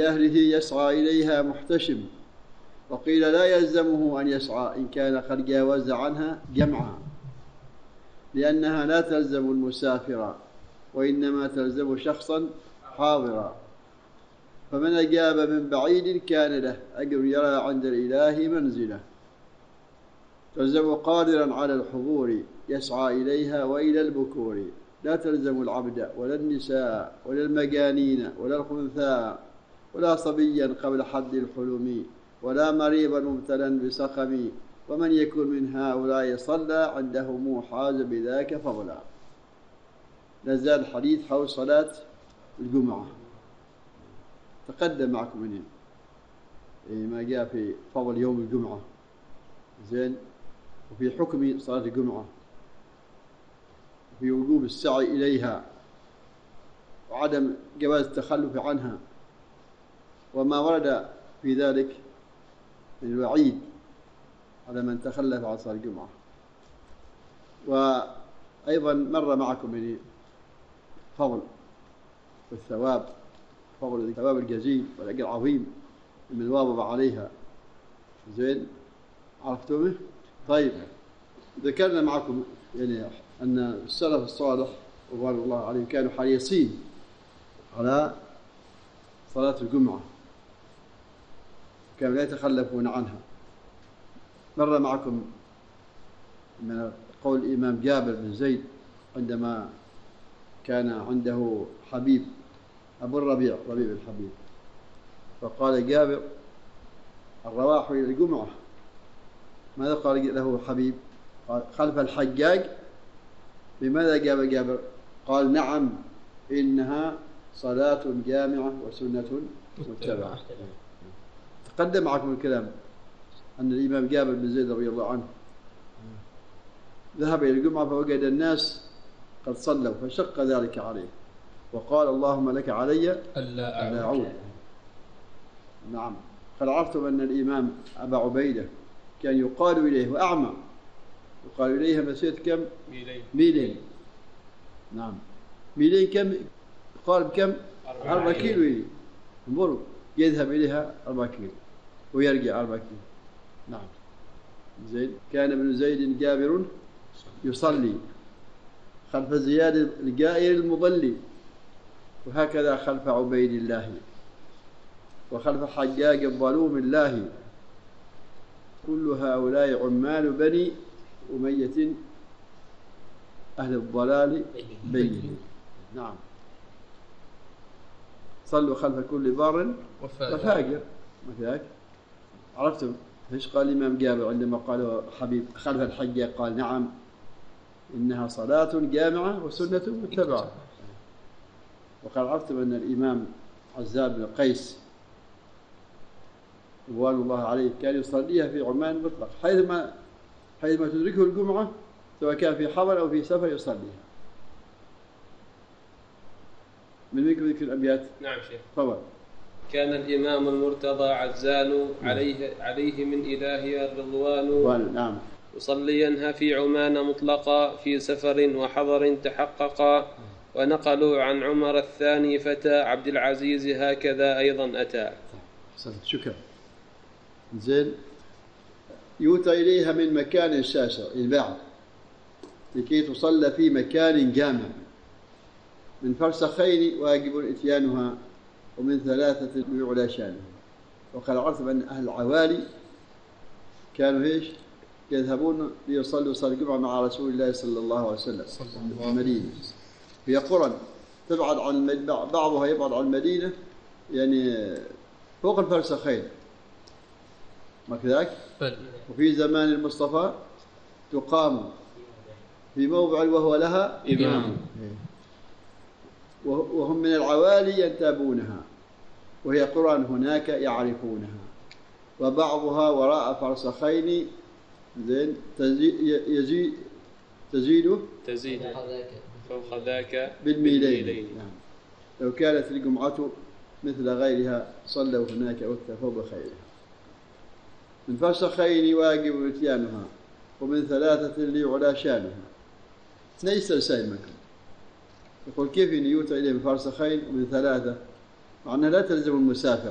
بأهله يسعى إليها محتشم، وقيل لا يلزمه أن يسعى إن كان قد جاوز عنها جمعا، لأنها لا تلزم المسافر وإنما تلزم شخصا حاضرا. فمن أجاب من بعيد كان له أجر يرى عند الإله منزله، تلزم قادرا على الحضور يسعى إليها وإلى البكور، لا تلزم العبد ولا النساء ولا المجانين ولا الخنثى ولا صبيا قبل حد الحلم ولا مريضا مبتلا بسقم، ومن يكن من هؤلاء صلى عندهم حاز بذاك فضلا. نزال الحديث حول صلاة الجمعة، تقدم معكم منين ما جاء في فضل يوم الجمعة زين، وفي حكم صلاة الجمعة، وفي وجوب السعي إليها وعدم جواز التخلف عنها، وما ورد في ذلك من الوعيد على من تخلف عن صلاة الجمعة. وأيضا مر معكم من فضل والثواب، فضل الثواب الجزيل والأجر العظيم من واظب عليها زين، عرفتمه؟ طيب، ذكرنا معكم يعني أن السلف الصالح رضوان الله عليهم كانوا حريصين على صلاة الجمعة، كانوا لا يتخلفون عنها. مر معكم من قول الإمام جابر بن زيد عندما كان عنده حبيب أبو الربيع ربيع الحبيب، فقال جابر الرواح إلى الجمعة. ماذا قال له حبيب؟ قال خلف الحجاج. بماذا جاب جابر؟ قال نعم إنها صلاة جامعة وسنة متبعة. تقدم معكم الكلام أن الإمام جابر بن زيد رضي الله عنه ذهب إلى الجمعة فوجد الناس قد صلوا فشق ذلك عليه، وقال اللهم لك علي ألا أعود. نعم، قد عرفتم أن الإمام أبا عبيدة كان يقال إليه وأعمى، يقال إليها مسيرة كم؟ ميلين. نعم، ميلين كم؟ قال بكم؟ 4 كيلو. انظروا، يذهب إليها 4 كيلو ويرجع 4 كيلو. نعم زين. كان ابن زيد جابر يصلي خلف زياد الجائر المضلي، وهكذا خلف عبيد الله وخلف حجاج الظلوم الله، كل هؤلاء عمال بني أمية أهل الضلال بين. نعم، صلوا خلف كل بار وفاجر. مثلك عرفتم ايش قال الإمام جابر عندما قال حبيب خلف الحجاج؟ قال نعم إنها صلاة جامعة وسنة متبعة. وقد عرفتم أن الإمام عزاب بن قيس رضوان الله عليه كان يصليها في عمان مطلق، حيثما تدركه الجمعة سواء كان في حضر أو في سفر يصليها. من منكم ذكر الأبيات؟ نعم شيخ. طبعا. كان الإمام المرتضى عزان عليه من إلهي الرضوان، نعم، يصلينها في عمان مطلقا في سفر وحضر تحققا، ونقلوا عن عمر الثاني فتى عبد العزيز هكذا أيضا أتى. شكرا. زين. يؤتى إليها من مكان شاسع البعض لكي تصلى في مكان جامع، من فرسخين واجب إتيانها ومن 3 يعلى شانها. وقد عرفتم أن أهل العوالي كانوا إيش؟ يذهبون ليصلوا صلاة الجمعة مع رسول الله صلى الله عليه وسلم في المدينة. هي قرى تبعد عن بعضها يبعد عن المدينة يعني فوق الفرسخين، ما كذلك؟ وفي زمان المصطفى تقام في موضع وهو لها إمام، وهم من العوالي ينتابونها، وهي قرى هناك يعرفونها، وبعضها وراء فرسخين زين تزيد فوق ذاك بالميلين. نعم. لو كانت الجمعة مثل غيرها صلوا هناك فوق خيرها. من فرسخين واجب إتيانها ومن 3 ليعلى شانها. 2 سلسال مكان. يقول كيف يؤتى إليه من فرسخين ومن 3؟ مع أنها لا تلزم المسافر